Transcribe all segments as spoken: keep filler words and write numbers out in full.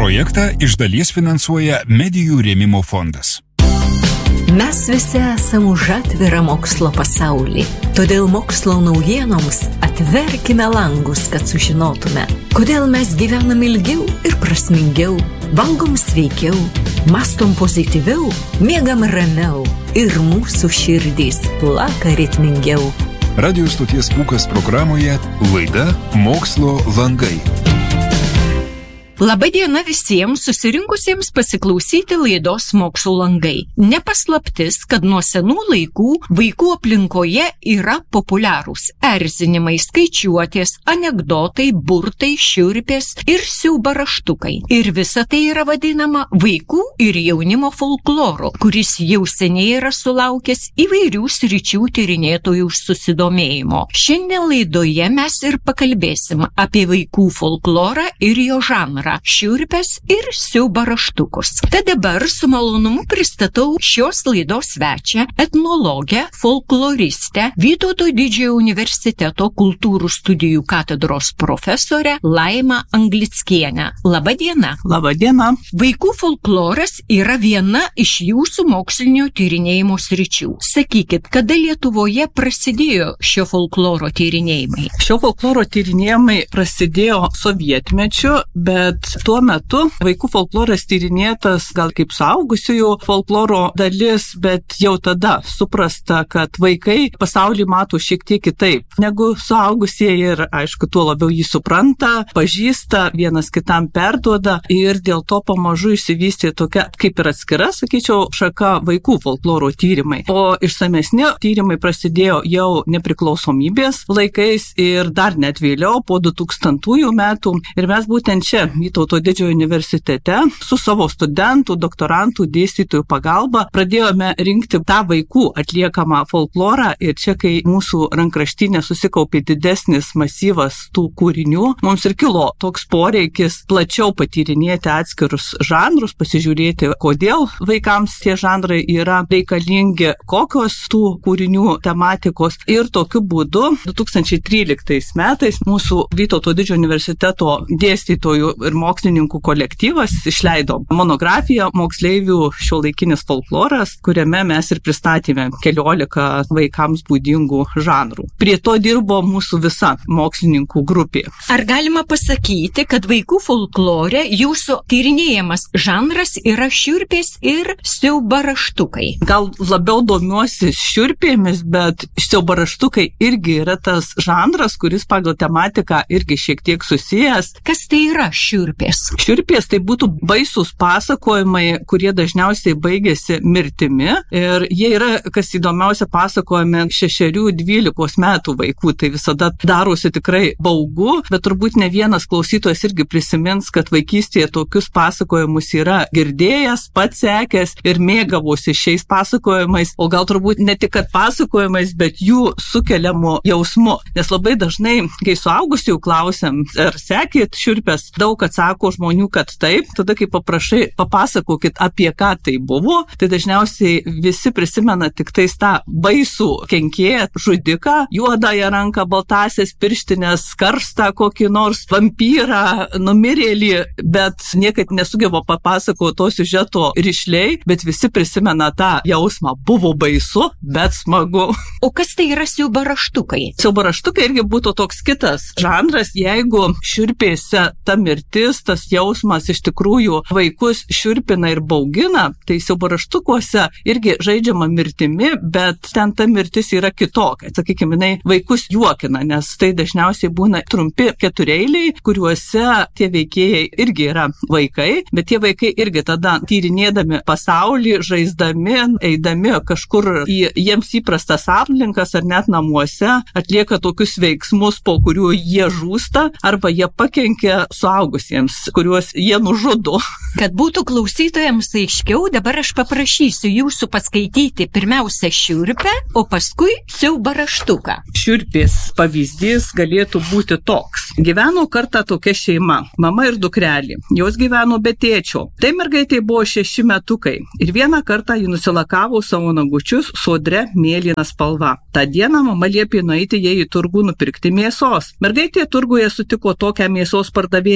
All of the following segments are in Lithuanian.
Projektą iš dalies finansuoja Medijų rėmimo fondas. Mes visi esame už atvirą mokslo pasaulį, todėl mokslo naujienoms atverkime langus, kad sužinotume, kodėl mes gyvenam ilgiau ir prasmingiau, valgom sveikiau, mastom pozityviau, miegam ramiau ir mūsų širdys plaka ritmingiau. Radio stoties Pūkas programoje laida Mokslo langai. Labadiena visiems susirinkusiems pasiklausyti laidos Mokslo langai. Nepaslaptis, kad nuo senų laikų vaikų aplinkoje yra populiarūs erzinimai, skaičiuotės, anekdotai, burtai, šiurpės ir siaubaraštukai. Ir visa tai yra vadinama vaikų ir jaunimo folkloru, kuris jau seniai yra sulaukęs įvairių sričių tyrinėtojų susidomėjimo. Šiandien laidoje mes ir pakalbėsim apie vaikų folklorą ir jo žanrą, šiurpės ir siaubaraštukus. Tad dabar su malonumu pristatau šios laidos svečią, etnologę, folkloristę, Vytauto Didžiojo universiteto kultūrų studijų katedros profesorę Laimą Anglickienę. Labadiena. Labadiena. Vaikų folkloras yra viena iš jūsų mokslinio tyrinėjimo sričių. Sakykit, kada Lietuvoje prasidėjo šio folkloro tyrinėjimai? Šio folkloro tyrinėjimai prasidėjo sovietmečiu, bet tuo metu vaikų folkloras tyrinėtas gal kaip suaugusiųjų folkloro dalis, bet jau tada suprasta, kad vaikai pasaulį mato šiek tiek kitaip negu suaugusieji ir, aišku, tuo labiau jį supranta, pažįsta, vienas kitam perduoda ir dėl to pamažu išsivystė tokia kaip ir atskira, sakyčiau, šaka vaikų folkloro tyrimai. O išsamesni tyrimai prasidėjo jau nepriklausomybės laikais ir dar net vėliau, po du tūkstantųjų metų. Ir mes būtent čia, Vytauto Didžiojo universitete, su savo studentų, doktorantų, dėstytojų pagalba pradėjome rinkti tą vaikų atliekamą folklorą ir čia, kai mūsų rankraštinė susikaupė didesnis masyvas tų kūrinių, mums ir kilo toks poreikis plačiau patyrinėti atskirus žanrus, pasižiūrėti, kodėl vaikams tie žanrai yra reikalingi, kokios tų kūrinių tematikos ir tokiu būdu du tūkstančiai tryliktais metais mūsų Vytauto Didžiojo universiteto dėstytojų ir mokslininkų kolektyvas išleido monografiją Moksleivių šiuolaikinis folkloras, kuriame mes ir pristatėme keliolika vaikams būdingų žanrų. Prie to dirbo mūsų visa mokslininkų grupė. Ar galima pasakyti, kad vaikų folklore jūsų tyrinėjamas žanras yra šiurpės ir siaubaraštukai? Gal labiau domiuosi šiurpėmis, bet siaubaraštukai irgi yra tas žanras, kuris pagal tematiką irgi šiek tiek susijęs. Kas tai yra šiurpės? Šiurpės tai būtų baisūs pasakojimai, kurie dažniausiai baigėsi mirtimi ir jie yra, kas įdomiausia, pasakojami šešerių dvylikos metų vaikų, tai visada darosi tikrai baugu, bet turbūt ne vienas klausytojas irgi prisimins, kad vaikystėje tokius pasakojimus yra girdėjęs, pats sekęs ir mėgavosi šiais pasakojimais, o gal turbūt ne tik kad pasakojimais, bet jų sukeliamu jausmu, nes labai dažnai, kai suaugusių klausiam, ar sekėt šiurpės, daug atsako žmonių, kad taip, tada kai paprašai, papasakokit apie ką tai buvo, tai dažniausiai visi prisimena tik tais tą baisų kenkėją, žudiką, juodąją ranką, baltasias pirštinės, karstą kokį nors vampyrą, numirėlį, bet niekad nesugeba papasakoti to siužeto rišliai, bet visi prisimena tą jausmą, buvo baisu, bet smagu. O kas tai yra siaubaraštukai? Siaubaraštukai irgi būtų toks kitas žanras, jeigu šiurpėse ta mirtis, tas jausmas iš tikrųjų vaikus šiurpina ir baugina, tai siaubaraštukuose irgi žaidžiama mirtimi, bet ten ta mirtis yra kitokia. Sakykime, jinai vaikus juokina, nes tai dažniausiai būna trumpi ketureiliai, kuriuose tie veikėjai irgi yra vaikai, bet tie vaikai irgi tada tyrinėdami pasaulį, žaisdami, eidami kažkur į jiems įprastas aplinkas ar net namuose, atlieka tokius veiksmus, po kurių jie žūsta arba jie pakenkia suaugusiems, kuriuos jie nužudo. Kad būtų klausytojams aiškiau, dabar aš paprašysiu jūsų paskaityti pirmiausia šiurpę, o paskui siaubaraštuką. Šiurpės pavyzdys galėtų būti toks. Gyveno kartą tokia šeima, mama ir dukrelė. Jos gyveno be tėčio. Tai mergaitė buvo šeši metukai ir vieną kartą ji nusilakavo savo nagučius sodre mėlyna spalva. Ta diena mama liepė nueiti jai į turgų nupirkti mėsos. Mergaitė turguje sutiko tokią mėsos pardavėją, kuri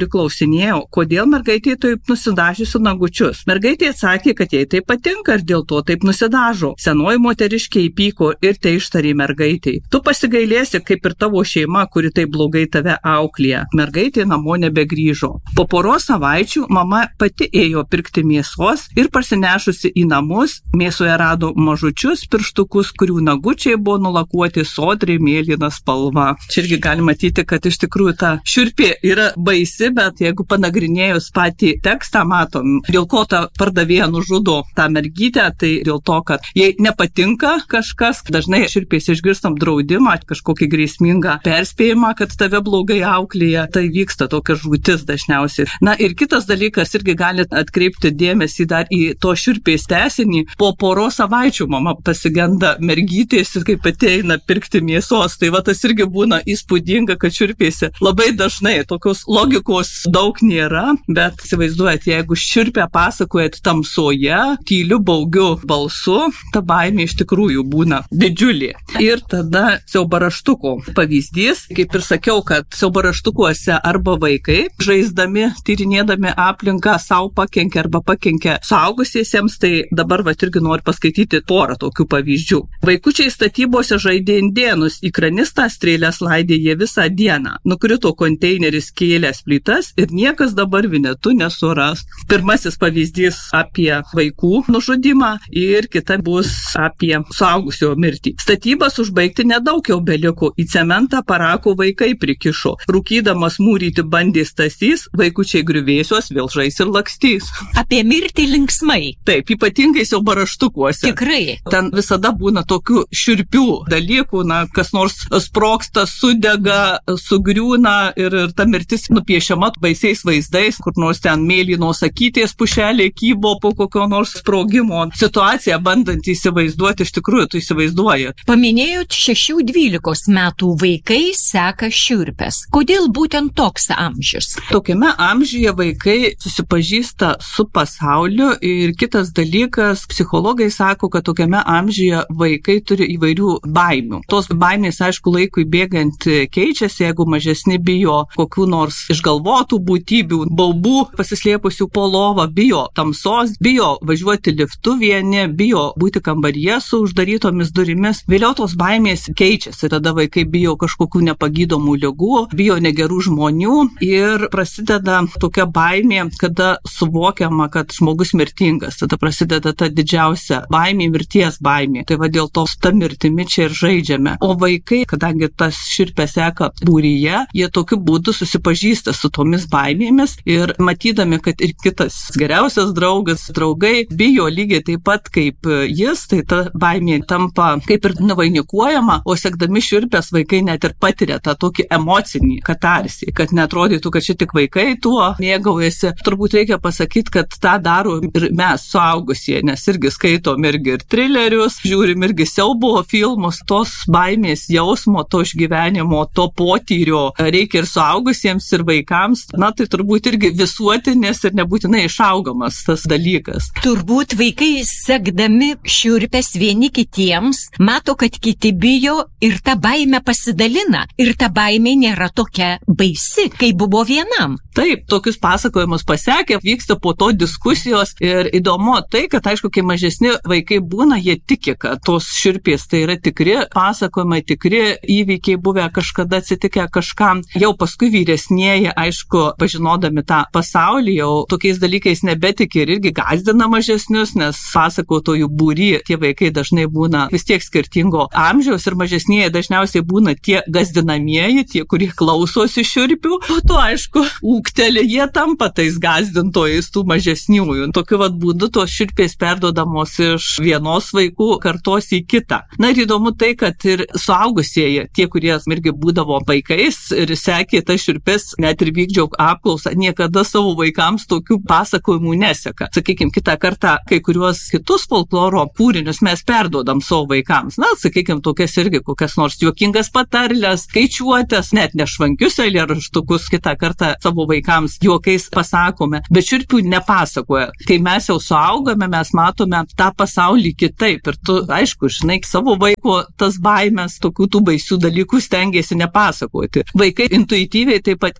kuri klausinėjo, kodėl mergaitė taip nusidažiusi nagučius. Mergaitė atsakė, kad jai tai patinka ir dėl to taip nusidažo. Senoji moteriškė įpyko ir tai ištarė mergaitei. Tu pasigailėsi, kaip ir tavo šeima, kuri taip blogai tave auklėja. Mergaitė namo nebegrįžo. Po poros savaičių mama pati ėjo pirkti mėsos ir parsinešusi į namus, mėsoje rado mažučius pirštukus, kurių nagučiai buvo nulakuoti sodriai mėlyna spalva. Čia irgi galima matyti, kad iš tikrųjų ta šiurpė yra baisi, bet jeigu panagrinėjus patį tekstą, matom, dėl ko ta pardavėja nužudo tą mergytę, tai dėl to, kad jai nepatinka kažkas, dažnai šiurpės išgirstam draudimą, kažkokį grėsmingą perspėjimą, kad tave blogai auklėja, tai vyksta tokia žūtis dažniausiai. Na ir kitas dalykas, irgi galite atkreipti dėmesį dar į to šiurpės tęsinį. Po poros savaičių mama pasigenda mergytės ir kaip pati eina pirkti mėsos. Tai va tas irgi būna įspūdinga, kad šiurpėse labai dažnai tokios logikos daug nėra, bet įsivaizduojat, jeigu šiurpę pasakojat tamsoje, tyliu baugiu balsu, ta baimė iš tikrųjų būna didžiulė. Ir tada siaubaraštuko pavyzdys, kaip ir sakiau, kad siaubaraštukuose arba vaikai, žaisdami, tyrinėdami aplinką, savo pakenkia arba pakenkia suaugusiesiems, tai dabar va irgi noriu paskaityti porą tokių pavyzdžių. Vaikučiai statybose žaidė indėnus, į kranistą strėlės laidė jie visą dieną. Nukrito konteineris kėlęs plytas ir niekas dabar vinetu nesuras. Pirmasis pavyzdys apie vaikų nužudimą ir kita bus apie suaugusio mirtį. Statybas užbaigti nedaug jau beliko, į cementą parako vaikai prikišo. Rūkydamas mūryti bandė Stasys, vaikučiai griuvėsios vėl žais ir lakstys. Apie mirtį linksmai. Taip, ypatingai siaubaraštukuose. Tikrai. Ten visada būna tokių šiurpių dalykų, na, kas nors sprogsta, sudega, sugriūna ir, ir ta mirtis nupiešiama baisiais vaizdais, kur nors ten mėlynos akytės pušelė kybo po kokio nors sprogimo. Situaciją bandant įsivaizduoti, iš tikrųjų tu įsivaizduoji. Paminėjot šešių dvylikos metų vaikai seka šiurpes. Kodėl būtent toks amžius? Tokiame amžiuje vaikai susipažįsta su pasauliu ir kitas dalykas, psichologai sako, kad tokiame amžiuje vaikai turi įvairių baimių. Tos baimės, aišku, laikui bėgant keičiasi, jeigu mažesni bijo kokių nors išgalvotų būtybių, baubų pasislėpusių po lovą, bijo tamsos, bijo važiuoti liftu vieni, bijo būti kambaryje su uždarytomis durimis. Vėliau tos baimės keičiasi, tada vaikai bijo kažkokių nepagydomų ligų, bijo negerų žmonių ir prasideda tokia baimė, kada suvokiama, kad žmogus mirtingas. Tada prasideda ta didžiausia baimė, mirties baimė. Tai va dėl to ta mirtimi čia ir žaidžiame. O vaikai, kadangi tas šiurpė seka būryje, jie tokiu būdu susipažįsta su tomis baimėmis ir matydami, kad ir kitas geriausias draugas, draugai bijo lygiai taip pat kaip jis, tai ta baimė tampa kaip ir nuvainikuojama, o sekdami šiurpės vaikai net ir patiria tą tokį emocinį katarsį, kad neatrodytų, kad čia tik vaikai tuo mėgaujasi. Turbūt reikia pasakyti, kad tą daro ir mes suaugusieji, nes irgi skaitom irgi ir trilerius, žiūrim irgi siaubo filmus, tos baimės jausmo, to išgyvenimo, to potyrio reikia ir suaugusiems, ir vaikams. Na, tai turbūt irgi visuotinis ir nebūtinai išaugamas tas dalykas. Turbūt vaikai sekdami šiurpės vieni kitiems, mato, kad kiti bijo ir ta baimė pasidalina. Ir ta baimė nėra tokia baisi, kai buvo vienam. Taip, tokius pasakojimus pasekė, vyksta po to diskusijos ir įdomu tai, kad aišku, kai mažesni vaikai būna, jie tiki, kad tos šiurpės tai yra tikri pasakojimai, tikri įvykiai buvę kažkada atsitikę kažkam. Jau paskui vyresnieji, aišku, pažinodami tą pasaulį, jau tokiais dalykais nebetiki ir irgi gąsdina mažesnius, nes pasakotojų būry tie vaikai dažnai būna vis tiek skirtingo amžiaus ir mažesnieji dažniausiai būna tie gąsdinamieji, tie, kurie klausosi šiurpių. Po to, aišku, ūgtelė, jie tampa tais gąsdintojais tų mažesniųjų. Tokiu vat būdu tos šiurpės perduodamos iš vienos vaikų kartos į kitą. Na ir įdomu tai, kad ir suaugusieji, tie, kurie irgi būdavo vaikais ir sekė tas šiurpės, net ir vykdžiau apklausą, niekada savo vaikams tokių pasakojimų neseka. Sakykime, kitą kartą kai kuriuos kitus folkloro kūrinius mes perduodam savo vaikams. Na, sakykime, tokias irgi kokias nors juokingas patarlės, skaičiuotės, net nešvankius eilėraštukus kitą kartą savo vaikams juokais pasakome, bet šiurpių nepasakoja. Kai mes jau suaugame, mes matome tą pasaulį kitaip ir tu, aišku, žinai, savo vaiko tas baimės, tokių tų baisių dalykų stengiasi nepasakoti. Vaikai intuityviai taip pat irgi jaučia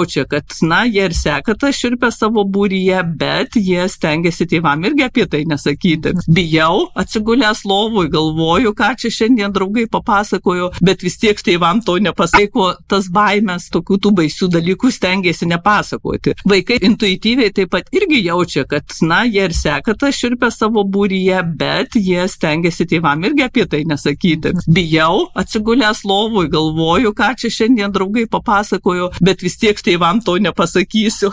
jaučia, kad, na, jie ir seka tą šiurpę savo būryje, bet jie stengiasi tėvam irgi apie tai nesakyti. Bijau, atsigulęs lovui, galvoju, ką čia šiandien draugai papasakojo, bet vis tiek tėvam to nepasako, tas baimės, tokių tų baisių dalykų stengiasi nepasakoti. Vaikai intuityviai taip pat irgi jaučia, kad, na, jie ir seka tą šiurpę savo būryje, bet jie stengiasi tėvam irgi apie tai nesakyti. Bijau, atsigulęs lovui, galvoju, ką čia šiandien draugai papasakojo, bet vis tiek tėvam to nepasakysiu.